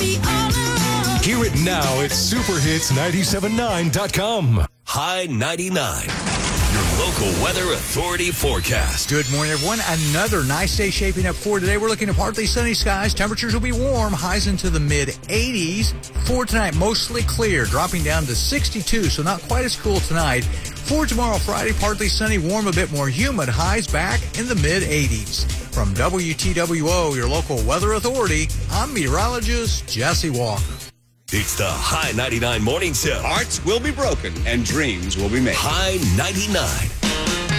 Hear it now at superhits979.com. High 99. Your local weather authority forecast. Good morning, everyone. Another nice day shaping up for today. We're looking at partly sunny skies. Temperatures will be warm, highs into the mid-80s. For tonight, mostly clear, dropping down to 62, so not quite as cool tonight. For tomorrow, Friday, partly sunny, warm, a bit more humid, highs back in the mid-80s. From WTWO, your local weather authority, I'm meteorologist Jesse Walker. It's the High 99 Morning Show. Hearts will be broken and dreams will be made. High 99.